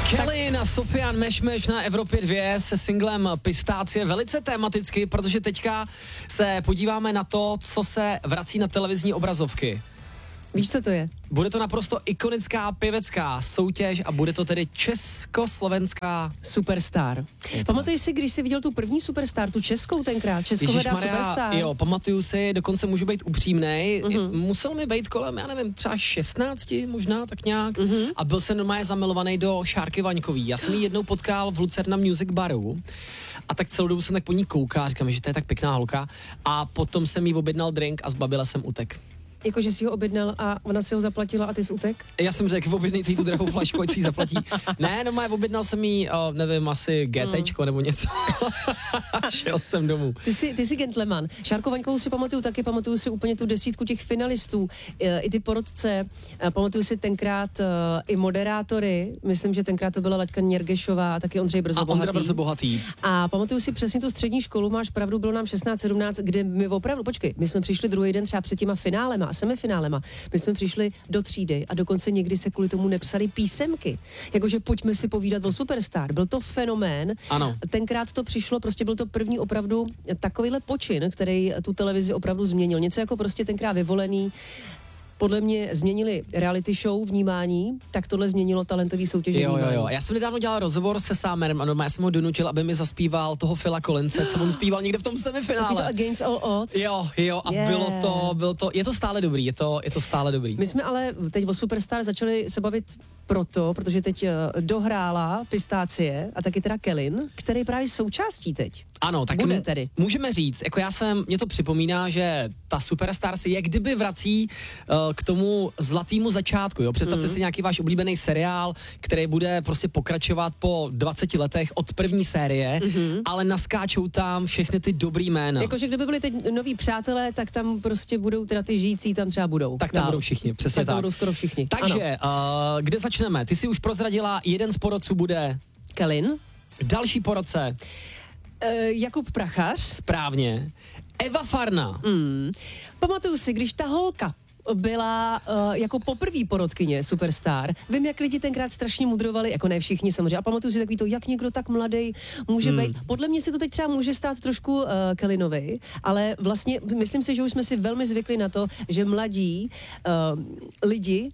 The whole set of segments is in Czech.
Kelly a Sofian Mešmeš na Evropě 2 se singlem Pistácie velice tematicky, protože teďka se podíváme na to, co se vrací na televizní obrazovky. Víš, co to je? Bude to naprosto ikonická pěvecká soutěž a bude to tedy československá Superstar. Pamatuješ si, když jsi viděl tu první Superstar, tu českou tenkrát, Českohledá Superstar? Jo, pamatuju si, dokonce můžu být upřímnej, musel mi být kolem, já nevím, třeba 16 možná, tak nějak, a byl jsem normálně zamilovaný do Šárky Vaňkový. Já jsem ji jednou potkal v Lucerna Music Baru a tak celou dobu jsem tak po ní koukal, říkám, že to je tak pěkná holka, a potom jsem jí objednal drink a zbabila jsem utek. Jakože jsi ho objednal a ona si ho zaplatila a ty jsi utek? Já jsem řekl, objednej tu drahou flašku, ať si ji zaplatí. Ne, no objednal jsem jí, nevím, asi GTčko nebo něco. Šel jsem domů. Ty jsi gentleman. Šárku Vaňkovou si pamatuju si úplně tu desítku těch finalistů, i ty porodce, pamatuju si tenkrát i moderátory, myslím, že tenkrát to byla Laďka Něrgešová a taky Ondřej Brzo Bohatý. A pamatuju si přesně tu střední školu, máš pravdu, bylo nám 16-17, kde my opravdu, my jsme přišli druhý den třeba před těma finálema a semifinálema. My jsme přišli do třídy a dokonce někdy se kvůli tomu nepsali písemky. Jakože pojďme si povídat o Superstar. Byl to fenomén. Ano. Tenkrát to přišlo, prostě byl to první opravdu takovýhle počin, který tu televizi opravdu změnil. Něco jako prostě tenkrát Vyvolený. Podle mě změnili reality show vnímání, tak tohle změnilo talentový soutěž vnímání. Jo. Já jsem nedávno dělal rozhovor se Sámerem a normálně jsem ho donutil, aby mi zaspíval toho Phila Collinse, co on zpíval někde v tom semifinále. To Against All Odds. Jo, a bylo to, je to stále dobrý, je to stále dobrý. My jsme ale teď o Superstar začali se bavit protože teď dohrála Pistácie a taky teda Kellyn, který je právě součástí teď. Ano, tak bude tedy. Můžeme říct, jako mě to připomíná, že ta Superstar si jak kdyby vrací k tomu zlatému začátku, jo. Představte si nějaký váš oblíbený seriál, který bude prostě pokračovat po 20 letech od první série, ale naskáčou tam všechny ty dobrý jména. Jakože kdyby byli teď noví přátelé, tak tam prostě budou teda ty žijící, tam třeba budou. Tak tam budou všichni, přesně tak. Tam budou skoro všichni. Takže, kde začneme? Ty si už prozradila, jeden z porodců bude Kellyn. Další porodce. Jakub Prachař. Správně. Eva Farna. Pamatuju si, když ta holka byla jako poprvý porodkyně Superstar. Vím, jak lidi tenkrát strašně mudrovali, jako ne všichni samozřejmě. A pamatuju si takový to, jak někdo tak mladý může být. Podle mě si to teď třeba může stát trošku Kellynovi, ale vlastně myslím si, že už jsme si velmi zvykli na to, že mladí lidi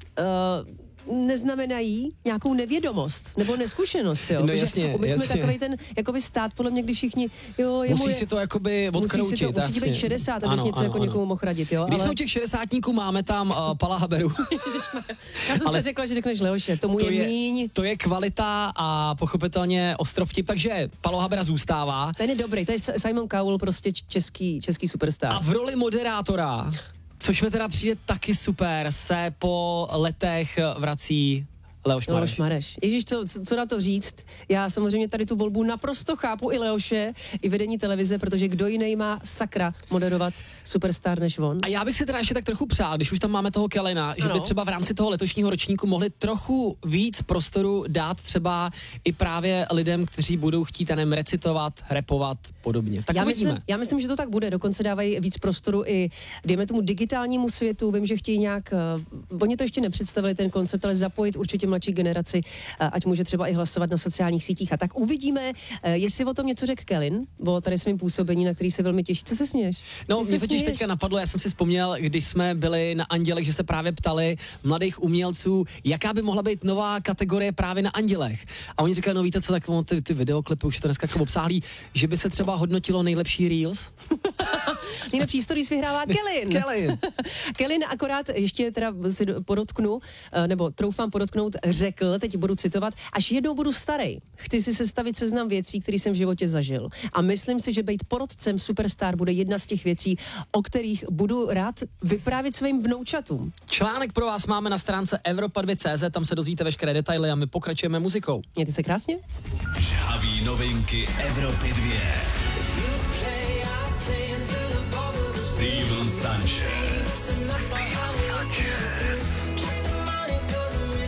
neznamenají nějakou nevědomost nebo neskušenost, jo. No jasně, my jsme takovej ten jakoby stát, podle mě, když všichni, jo, musí si to jakoby odkroutit. Musí ti být 60, abys něco jako někomu mohl radit, jo. Když jsme u těch 60níků, máme tam Pala Haberu. Já jsem se řekla, že řekneš Leoše, tomu je míň. To je kvalita a pochopitelně ostrov vtip, takže Palo Habera zůstává. Ten je dobrý, to je Simon Cowell, prostě český superstar. A v roli moderátora, což mi teda přijde taky super, se po letech vrací Leoš Mareš. Ježíš, co na to říct? Já samozřejmě tady tu volbu naprosto chápu, i Leoše, i vedení televize, protože kdo jiný má sakra moderovat Superstar než on. A já bych si teda ještě tak trochu přál, když už tam máme toho Kellyna, že by třeba v rámci toho letošního ročníku mohli trochu víc prostoru dát třeba i právě lidem, kteří budou chtít recitovat, rapovat, podobně. Tak já myslím, že to tak bude. Dokonce dávají víc prostoru i, dejme tomu, digitálnímu světu. Vím, že chtějí nějak, oni to ještě nepředstavili ten koncept, ale zapojit určitě mladší generaci, ať může třeba i hlasovat na sociálních sítích. A tak uvidíme, jestli o tom něco řekl Kellyn, o tady svým působení, na který se velmi těší. Co se směješ? No, mě totiž teďka napadlo, já jsem si vzpomněl, když jsme byli na Andělech, že se právě ptali mladých umělců, jaká by mohla být nová kategorie právě na Andělech. A oni říkali, no víte co, tak ty videoklipy už je to dneska obsáhlý, že by se třeba hodnotilo nejlepší Reels. Nejlepší stories vyhrává Kellyn. Kellyn akorát ještě teda si podotknu, nebo troufám podotknout, řekl, teď budu citovat, až jednou budu starej, chci si sestavit seznam věcí, které jsem v životě zažil. A myslím si, že být porodcem Superstar bude jedna z těch věcí, o kterých budu rád vyprávět svým vnoučatům. Článek pro vás máme na stránce Evropa2.cz, tam se dozvíte veškeré detaily a my pokračujeme muzikou. Mějte se krásně. Žhaví novinky Evropy 2. Steven Sanchez.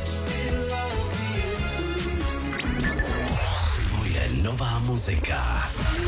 Tvoje nová muzika.